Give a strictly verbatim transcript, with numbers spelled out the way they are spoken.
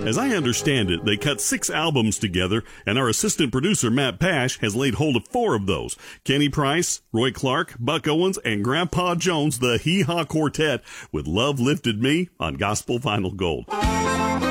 As I understand it, they cut six albums together, and our assistant producer, Matt Pash, has laid hold of four of those. Kenny Price, Roy Clark, Buck Owens, and Grandpa Jones, the Hee Haw Quartet, with Love Lifted Me on Gospel Vinyl Gold.